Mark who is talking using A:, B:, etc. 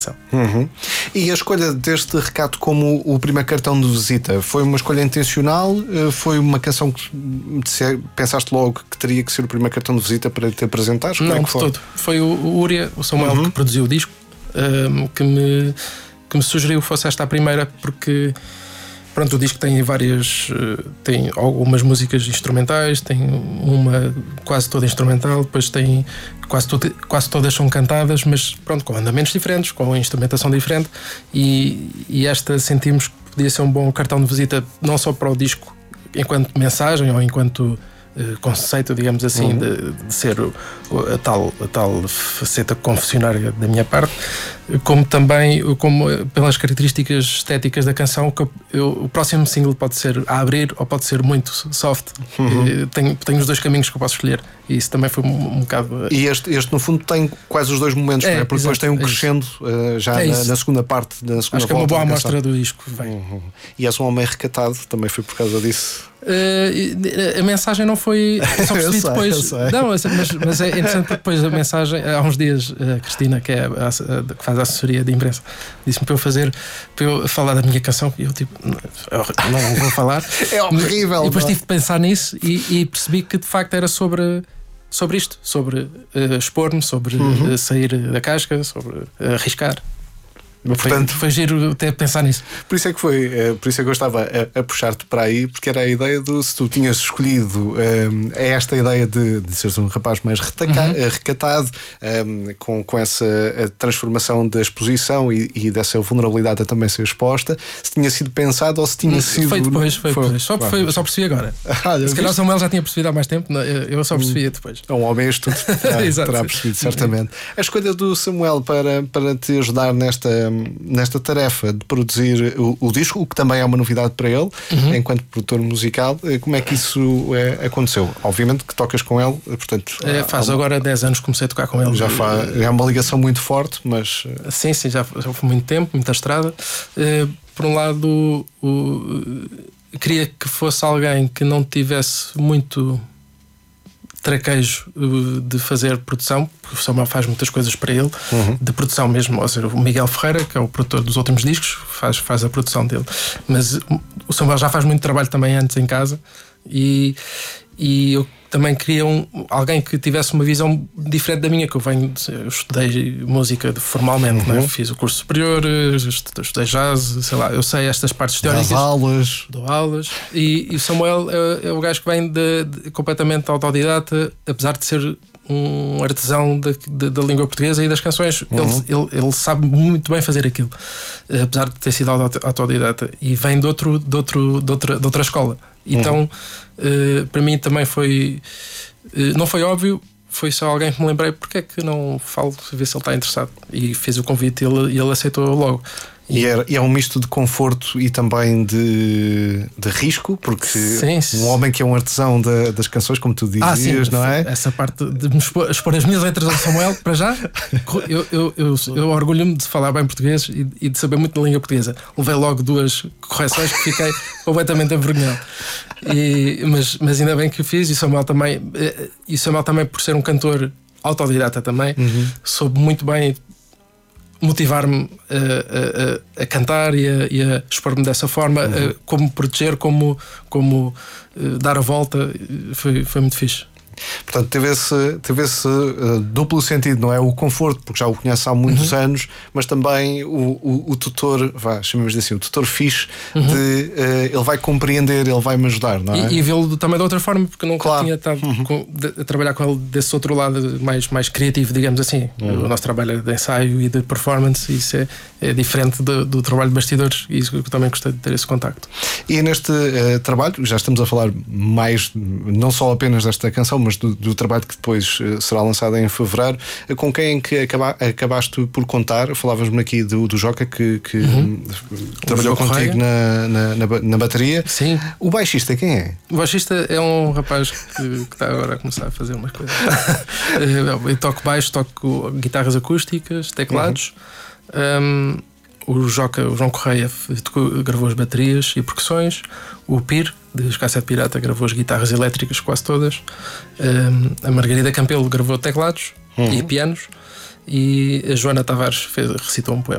A: Uhum. E a escolha deste Recato como o primeiro cartão de visita foi uma escolha intencional? Foi uma canção que pensaste logo que teria que ser o primeiro cartão de visita para te apresentares?
B: Não, de todo. Foi o Uria, o Samuel, que produziu o disco, que me sugeriu que fosse esta a primeira, porque pronto, o disco tem tem algumas músicas instrumentais, tem uma quase toda instrumental, depois tem quase todas são cantadas, mas pronto, com andamentos diferentes, com instrumentação diferente, e esta sentimos que podia ser um bom cartão de visita, não só para o disco enquanto mensagem ou enquanto conceito, digamos assim, de ser a tal faceta confessionária da minha parte, como também pelas características estéticas da canção, que o próximo single pode ser a abrir ou pode ser muito soft. Tenho os dois caminhos que eu posso escolher, e isso também foi um bocado.
A: E este no fundo tem quase os dois momentos, não é? Porque depois tem um crescendo já na segunda parte, na segunda.
B: Acho que é uma boa amostra do disco.
A: E és um homem recatado, também foi por causa disso.
B: A mensagem não foi. Só percebi depois. Não, mas é interessante porque depois a mensagem, há uns dias, a Cristina, que faz a assessoria de imprensa, disse-me para eu falar da minha canção, e eu tipo, não vou falar.
A: É horrível.
B: E depois tive de pensar nisso e percebi que de facto era sobre isto, sobre expor-me, sobre sair da casca, sobre arriscar.
A: Portanto,
B: foi giro até pensar nisso.
A: Por isso é que eu estava a puxar-te para aí, porque era a ideia se tu tinhas escolhido esta ideia de seres um rapaz mais recatado, com essa transformação da exposição e dessa vulnerabilidade a também ser exposta, se tinha sido pensado ou se tinha sido.
B: Foi depois. Só percebi agora. Se calhar o Samuel já tinha percebido há mais tempo, eu só percebi depois.
A: Um homem astuto terá percebido, certamente. A escolha do Samuel para te ajudar nesta tarefa de produzir o disco, o que também é uma novidade para ele, enquanto produtor musical, como é que isso aconteceu? Obviamente que tocas com ele, portanto.
B: Faz agora 10 anos que comecei a tocar com ele.
A: Já é uma ligação muito forte, mas.
B: Sim, já foi muito tempo, muita estrada. Por um lado, queria que fosse alguém que não tivesse muito traquejo de fazer produção, porque o Samuel faz muitas coisas para ele, de produção mesmo. Ou seja, o Miguel Ferreira, que é o produtor dos últimos discos, faz a produção dele, mas o Samuel já faz muito trabalho também antes em casa, e eu também queria alguém que tivesse uma visão diferente da minha, que eu estudei música formalmente, não é? Fiz o curso superior, estudei jazz, sei lá, eu sei estas partes teóricas. Dou aulas. E o Samuel é o gajo que vem completamente autodidata, apesar de ser um artesão da língua portuguesa e das canções. Ele sabe muito bem fazer aquilo, apesar de ter sido autodidata, e vem de outra escola. Então, para mim também não foi óbvio, foi só alguém que me lembrei, porque é que não falo, ver se ele está interessado, e fiz o convite e ele aceitou logo. E
A: é um misto de conforto e também de risco, porque um homem que é um artesão das canções, como tu dizias, não é?
B: Essa parte de me expor as minhas letras ao Samuel, para já, eu orgulho-me de falar bem português e de saber muito da língua portuguesa. Levei logo 2 correções que fiquei completamente envergonhado. Mas ainda bem que o fiz, e o Samuel também, por ser um cantor autodidata também, soube muito bem motivar-me a cantar e a expor-me dessa forma, como proteger, como dar a volta. Foi muito fixe.
A: Portanto, teve esse duplo sentido, não é? O conforto, porque já o conheço há muitos anos, mas também o tutor, chamemos assim, o tutor fixe, ele vai compreender, ele vai me ajudar, não é?
B: E vê-lo também de outra forma, porque nunca tinha estado a trabalhar com ele desse outro lado mais criativo, digamos assim. O nosso trabalho é de ensaio e de performance, e isso é diferente do trabalho de bastidores, e isso eu também gostei de ter esse contacto.
A: E neste trabalho, já estamos a falar mais, não só apenas desta canção, mas do trabalho que depois será lançado em fevereiro. Com quem é que acabaste por contar? Falavas-me aqui do Joca, que trabalhou contigo na bateria.
B: Sim.
A: O baixista quem é?
B: O baixista é um rapaz que está agora a começar a fazer umas coisas. Eu toco baixo, toco guitarras acústicas, teclados. O João Correia gravou as baterias e percussões. O Pir, de Cassete Pirata, gravou as guitarras elétricas quase todas. A Margarida Campelo gravou teclados e pianos. e a Joana Tavares recitou um poema.